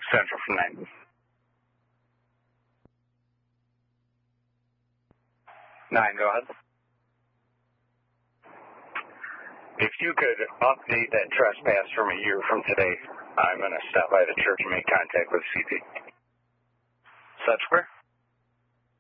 Central from 9. 9, go ahead. If you could update that trespass from a year from today, I'm going to stop by the church and make contact with CP. Is that square?